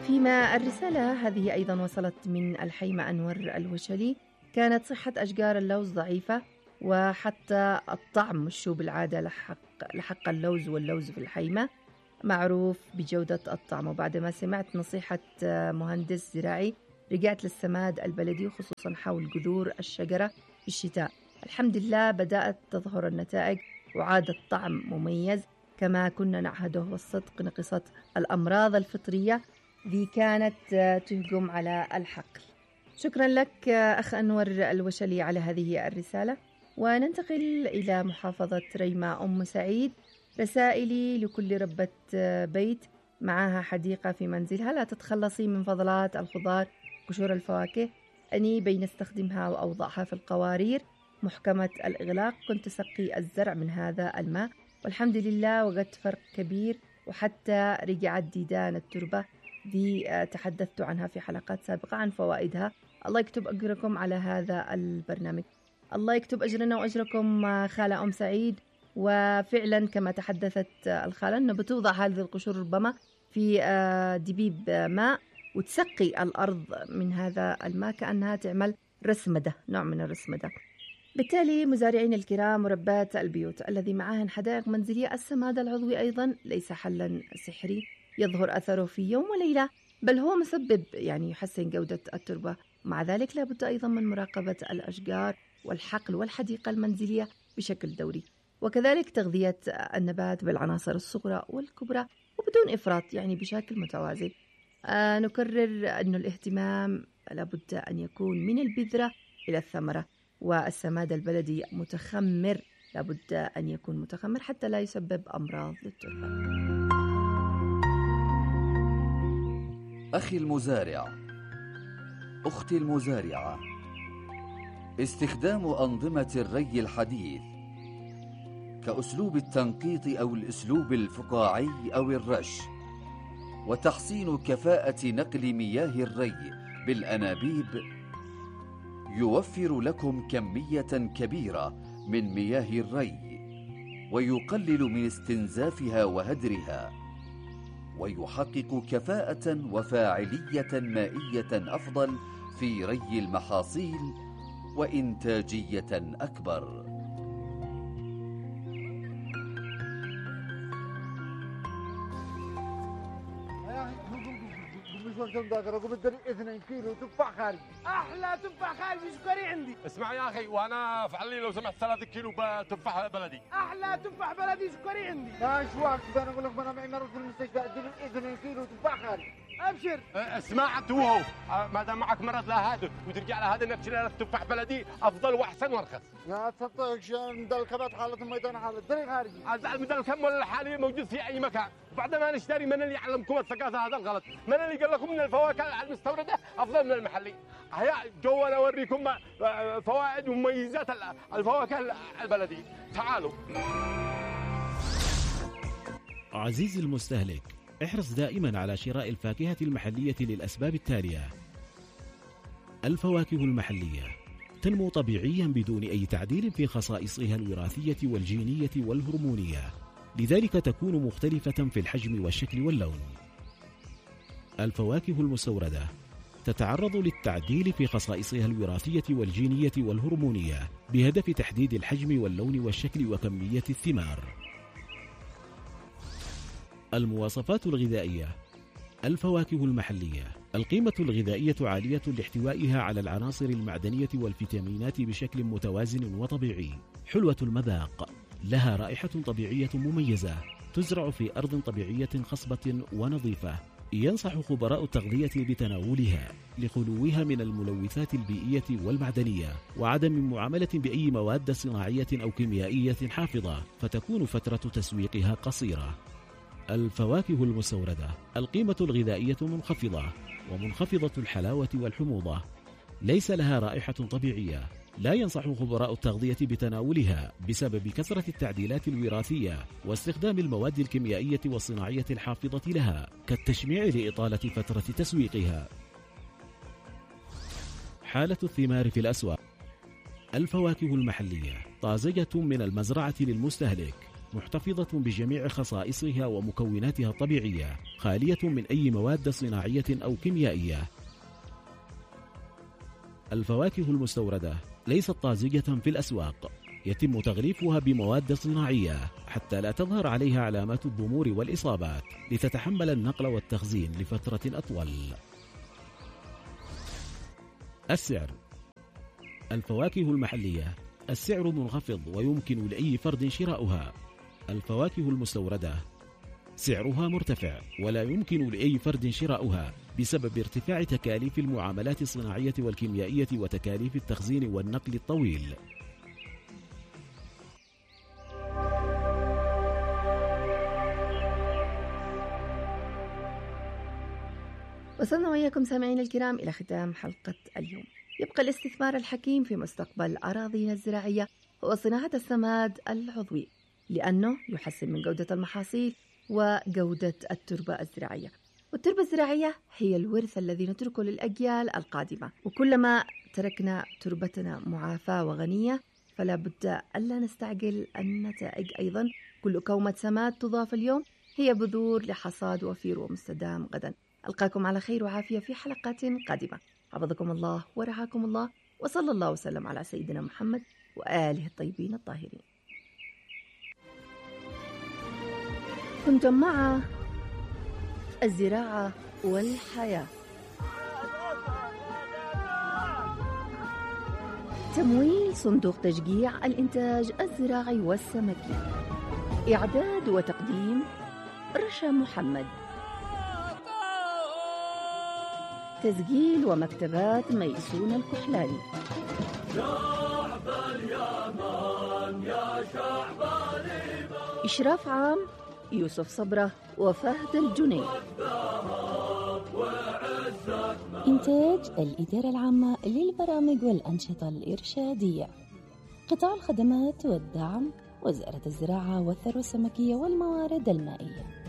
فيما الرسالة هذه أيضا وصلت من الحيمة أنور الوشلي. كانت صحة أشجار اللوز ضعيفة، وحتى الطعم مش بالعادة لحق اللوز، واللوز في الحيمة معروف بجودة الطعم. وبعد ما سمعت نصيحة مهندس زراعي رجعت للسماد البلدي، وخصوصا حول جذور الشجرة في الشتاء. الحمد لله بدأت تظهر النتائج، وعاد الطعم مميز كما كنا نعهده. والصدق نقصت الأمراض الفطرية ذي كانت تهجم على الحقل. شكرا لك أخ أنور الوشلي على هذه الرسالة. وننتقل إلى محافظة ريمة أم سعيد. رسائلي لكل ربة بيت معها حديقة في منزلها لا تتخلصي من فضلات الخضار قشور الفواكه. أني بين استخدمها وأوضعها في القوارير محكمة الإغلاق. كنت أسقي الزرع من هذا الماء والحمد لله وجدت فرق كبير، وحتى رجعت ديدان التربة دي تحدثت عنها في حلقات سابقة عن فوائدها. الله يكتب أجركم على هذا البرنامج. الله يكتب أجرنا وأجركم خالة أم سعيد. وفعلا كما تحدثت الخالة أنه بتوضع هذه القشور ربما في دبيب ماء وتسقي الأرض من هذا الماء كأنها تعمل رسمدة، نوع من الرسمدة. بالتالي مزارعين الكرام وربات البيوت الذي معهن حدائق منزلية، السماد العضوي أيضا ليس حلا سحري يظهر أثره في يوم وليلة، بل هو مسبب يحسن جودة التربة. مع ذلك لابد أيضا من مراقبة الأشجار والحقل والحديقة المنزلية بشكل دوري، وكذلك تغذية النبات بالعناصر الصغرى والكبرى وبدون إفراط، بشكل متوازن. نكرر أن الاهتمام لابد أن يكون من البذرة إلى الثمرة، والسماد البلدي متخمر لابد أن يكون متخمر حتى لا يسبب أمراض للتربة. أخي المزارع، أختي المزارعة، استخدام أنظمة الري الحديث كأسلوب التنقيط أو الأسلوب الفقاعي أو الرش، وتحسين كفاءة نقل مياه الري بالأنابيب يوفر لكم كمية كبيرة من مياه الري، ويقلل من استنزافها وهدرها، ويحقق كفاءة وفاعلية مائية أفضل في ري المحاصيل وإنتاجية أكبر. بدي 2 كيلو تفاح خارجي. احلى تفاح خارجي سكري عندي. اسمع يا اخي، وانا افعل لي لو سمحت 3 كيلو تفاح بلدي. احلى تفاح بلدي سكري عندي. لا شو انا اقول لك انا معي مرض في المستشفى، اديني 2 كيلو تفاح خارجي. ابشر. سمعت وهو ما دام معك مرض لهذا وترجع لهذا نفس لك تفاح بلدي افضل واحسن وارخص. لا تصدقش مدلكمات حالة الميدان حالة دري خارجي. ازعل مدلكم ولا الحالي موجود في اي مكان. بعد ما نشتري، من اللي يعلمكم الثقافه هذا الغلط؟ من اللي قال لكم ان الفواكه المستورده افضل من المحلي؟ هيا جو انا اوريكم فوائد ومميزات الفواكه البلدي. تعالوا. عزيزي المستهلك، احرص دائما على شراء الفاكهة المحلية للأسباب التالية. الفواكه المحلية تنمو طبيعيا بدون أي تعديل في خصائصها الوراثية والجينية والهرمونية، لذلك تكون مختلفة في الحجم والشكل واللون. الفواكه المستوردة تتعرض للتعديل في خصائصها الوراثية والجينية والهرمونية بهدف تحديد الحجم واللون والشكل وكمية الثمار. المواصفات الغذائية. الفواكه المحلية القيمة الغذائية عالية لاحتوائها على العناصر المعدنية والفيتامينات بشكل متوازن وطبيعي، حلوة المذاق، لها رائحة طبيعية مميزة، تزرع في أرض طبيعية خصبة ونظيفة. ينصح خبراء التغذية بتناولها لخلوها من الملوثات البيئية والمعدنية، وعدم معاملة بأي مواد صناعية أو كيميائية حافظة، فتكون فترة تسويقها قصيرة. الفواكه المستوردة القيمة الغذائية منخفضة ومنخفضة الحلاوة والحموضة، ليس لها رائحة طبيعية. لا ينصح خبراء التغذية بتناولها بسبب كثرة التعديلات الوراثية واستخدام المواد الكيميائية والصناعية الحافظة لها كالتشميع لإطالة فترة تسويقها. حالة الثمار في الأسواق. الفواكه المحلية طازجة من المزرعة للمستهلك، محتفظة بجميع خصائصها ومكوناتها الطبيعية، خالية من أي مواد صناعية أو كيميائية. الفواكه المستوردة ليست طازجة في الأسواق، يتم تغليفها بمواد صناعية حتى لا تظهر عليها علامات الضمور والإصابات، لتتحمل النقل والتخزين لفترة أطول. السعر: الفواكه المحلية السعر منخفض ويمكن لأي فرد شراؤها. الفواكه المستوردة سعرها مرتفع ولا يمكن لأي فرد شراؤها بسبب ارتفاع تكاليف المعاملات الصناعية والكيميائية وتكاليف التخزين والنقل الطويل. وصلنا وإياكم سامعين الكرام إلى ختام حلقة اليوم. يبقى الاستثمار الحكيم في مستقبل أراضينا الزراعية هو صناعة السماد العضوي، لأنه يحسن من جودة المحاصيل وجودة التربة الزراعية. والتربة الزراعية هي الورث الذي نتركه للأجيال القادمة، وكلما تركنا تربتنا معافاة وغنية فلا بد ألا نستعجل النتائج. أيضا كل كومة سماد تضاف اليوم هي بذور لحصاد وفير ومستدام غدا. ألقاكم على خير وعافية في حلقات قادمة. حفظكم الله ورعاكم الله، وصلى الله وسلم على سيدنا محمد وآله الطيبين الطاهرين. كنتم مع الزراعة والحياة. تمويل صندوق تشجيع الإنتاج الزراعي والسمكي. إعداد وتقديم رشا محمد. تسجيل ومكتبات ميسون الكحلاني. شعب اليمن يا شعب اليمن. إشراف عام يوسف صبرة وفهد الجنيد. إنتاج الإدارة العامة للبرامج والأنشطة الإرشادية. قطاع الخدمات والدعم وزارة الزراعة والثروة السمكية والموارد المائية.